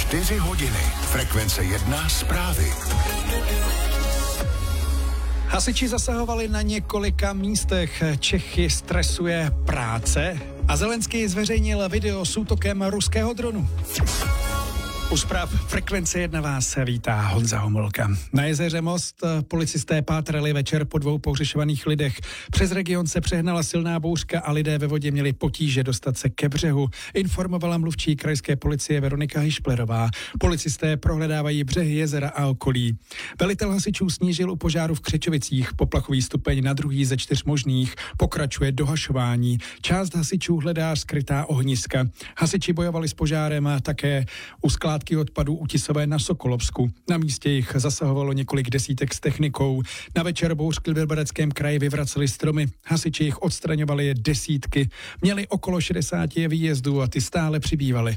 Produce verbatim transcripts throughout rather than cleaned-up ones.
Čtyři hodiny. Frekvence jedna zprávy. Hasiči zasahovali na několika místech. Čechy stresuje práce a Zelenský zveřejnil video s útokem ruského dronu. U zpráv Frekvence jedna vás vítá Honza Homolka. Na jezeře Most policisté pátrali večer po dvou pohřešovaných lidech. Přes region se přehnala silná bouřka a lidé ve vodě měli potíže dostat se ke břehu, informovala mluvčí krajské policie Veronika Hišplerová. Policisté prohledávají břehy jezera a okolí. Velitel hasičů snížil u požáru v Křečovicích poplachový stupeň na druhý ze čtyř možných. Pokračuje dohašování. Část hasičů hledá skrytá ohniska. Hasiči bojovali s požárem a také u skládky odpadů u Tisové na Sokolovsku. Na místě jich zasahovalo několik desítek s technikou. Na večer bouřky v Libereckém kraji vyvraceli stromy. Hasiči jich odstraňovali desítky. Měli okolo šedesát výjezdů a ty stále přibývaly.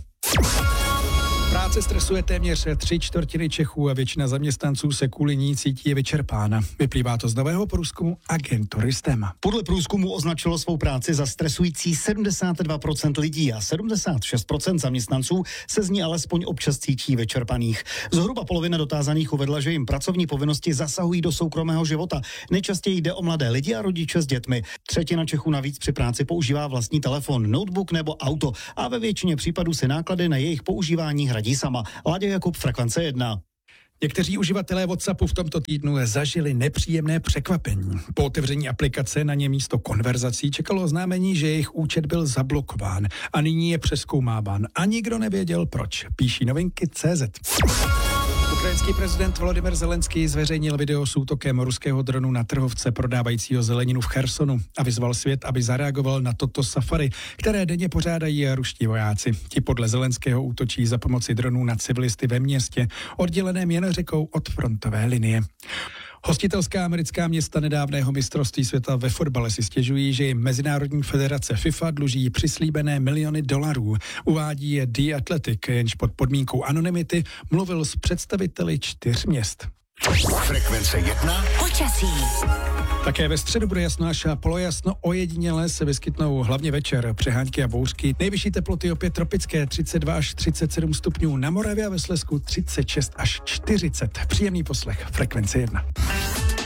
Práce stresuje téměř tři čtvrtiny Čechů a většina zaměstnanců se kvůli ní cítí vyčerpána. Vyplývá to z nového průzkumu agentury Stema. Podle průzkumu označilo svou práci za stresující sedmdesát dva procent lidí a sedmdesát šest procent zaměstnanců se z ní alespoň občas cítí vyčerpaných. Zhruba polovina dotázaných uvedla, že jim pracovní povinnosti zasahují do soukromého života. Nejčastěji jde o mladé lidi a rodiče s dětmi. Třetina Čechů navíc při práci používá vlastní telefon, notebook nebo auto a ve většině případů si náklady na jejich používání hradí sama. Láďa Jakub, Frekvence jedna. Někteří uživatelé WhatsAppu v tomto týdnu zažili nepříjemné překvapení. Po otevření aplikace na ně místo konverzací čekalo oznámení, že jejich účet byl zablokován a nyní je přezkoumáván. A nikdo nevěděl proč, píší novinky tečka cé zet. Ukrajinský prezident Volodymyr Zelenský zveřejnil video s útokem ruského dronu na trhovce prodávajícího zeleninu v Chersonu a vyzval svět, aby zareagoval na toto safari, které denně pořádají ruští vojáci. Ti podle Zelenského útočí za pomoci dronů na civilisty ve městě, odděleném jen řekou od frontové linie. Hostitelská americká města nedávného mistrovství světa ve fotbale si stěžují, že jim Mezinárodní federace FIFA dluží přislíbené miliony dolarů. Uvádí The Athletic, jenž pod podmínkou anonymity mluvil s představiteli čtyř měst. Frekvence jedna. Počasí. Také ve středu bude jasno až polojasno, ojediněle se vyskytnou hlavně večer přehánky a bouřky. Nejvyšší teploty opět tropické třicet dva až třicet sedm stupňů, na Moravě a ve Slezsku třicet šest až čtyřicet. Příjemný poslech, Frekvence jedna.